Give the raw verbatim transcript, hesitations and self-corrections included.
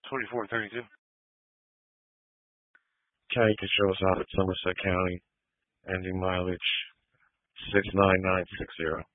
twenty-four thirty-two. County Control Office, Somerset County, ending mileage six nine nine six zero.